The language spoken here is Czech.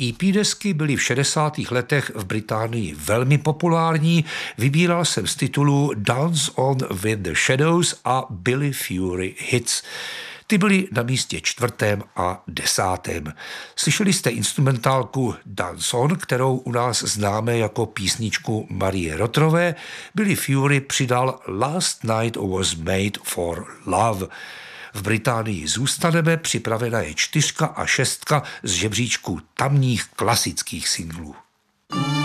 EP desky byly v 60. letech v Británii velmi populární, vybíral jsem z titulu Dance On With The Shadows a Billy Fury Hits. Ty byly na místě 4. a 10. Slyšeli jste instrumentálku Dance On, kterou u nás známe jako písničku Marie Rotterové. Billy Fury přidal Last Night Was Made For Love. V Británii zůstaneme, připravena je 4. a 6. z žebříčku tamních klasických singlů.